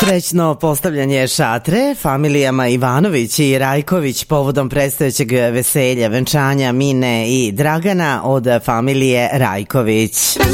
Srećno postavljanje šatre familijama Ivanović i Rajković povodom predstojećeg veselja, venčanja Mine i Dragana od familije Rajković.